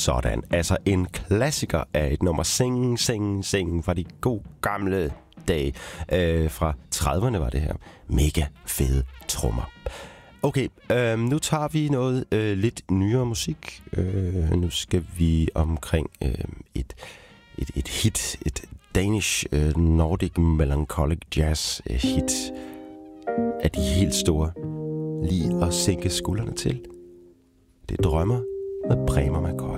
Sådan, altså en klassiker af et nummer Sing, Sing, Sing fra de gode gamle dage. Fra 30'erne var det her. Mega fede trommer. Okay, nu tager vi noget lidt nyere musik. Nu skal vi omkring et hit, et Danish Nordic Melancholic Jazz hit af de helt store. Lige at sænke skuldrene til. Det drømmer med Bremer McCoy.